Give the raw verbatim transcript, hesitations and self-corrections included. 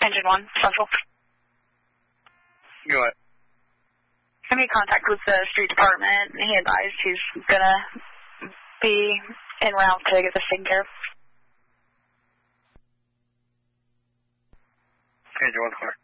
Engine one, Central. Go ahead. I made contact with the street department, and he advised he's gonna be en route to get this taken care of. Engine one, clear.